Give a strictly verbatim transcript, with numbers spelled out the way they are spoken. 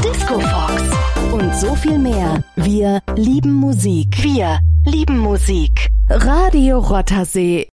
Disco Fox und so viel mehr. Wir lieben Musik. Wir lieben Musik. Radio Rothersee.